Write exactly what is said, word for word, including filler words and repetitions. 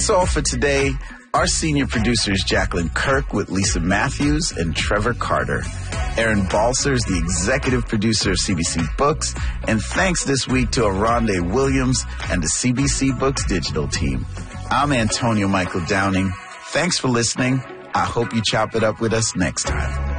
That's all for today. Our senior producer is Jacqueline Kirk with Lisa Matthews and Trevor Carter. Aaron Balser is the executive producer of C B C Books. And thanks this week to Aronde Williams and the C B C Books digital team. I'm Antonio Michael Downing. Thanks for listening. I hope you chop it up with us next time.